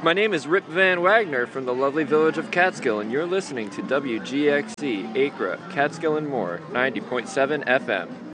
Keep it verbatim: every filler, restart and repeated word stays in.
My name is Rip Van Wagner from the lovely village of Catskill, and you're listening to W G X C, Acra, Catskill and More, ninety point seven F M.